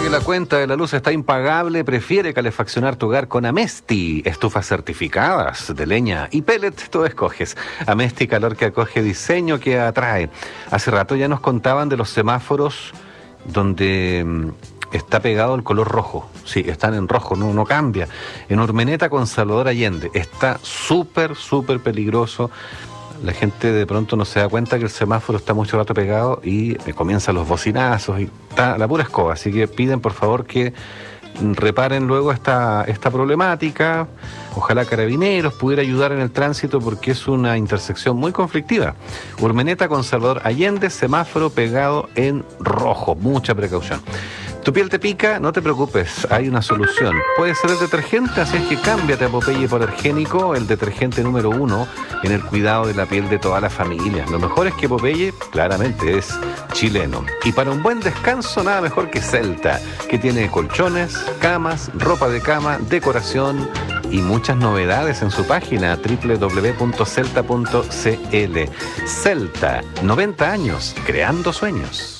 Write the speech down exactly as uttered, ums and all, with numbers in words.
que la cuenta de la luz está impagable, prefiere calefaccionar tu hogar con Amesti. Estufas certificadas de leña y pellet, tú escoges. Amesti, calor que acoge, diseño que atrae. Hace rato ya nos contaban de los semáforos donde mmm, está pegado el color rojo. Sí, están en rojo, no, no cambia. En Urmeneta con Salvador Allende está súper, súper peligroso. La gente de pronto no se da cuenta que el semáforo está mucho rato pegado y comienzan los bocinazos y está la pura escoba. Así que piden por favor que reparen luego esta, esta problemática. Ojalá Carabineros pudiera ayudar en el tránsito porque es una intersección muy conflictiva. Urmeneta con Salvador Allende, semáforo pegado en rojo. Mucha precaución. ¿Tu piel te pica? No te preocupes, hay una solución. Puede ser el detergente, así es que cámbiate a Popeye por Argénico, el detergente número uno en el cuidado de la piel de toda la familia. Lo mejor es que Popeye, claramente, es chileno. Y para un buen descanso, nada mejor que Celta, que tiene colchones, camas, ropa de cama, decoración y muchas novedades en su página doble u doble u doble u punto celta punto c l. Celta, noventa años, creando sueños.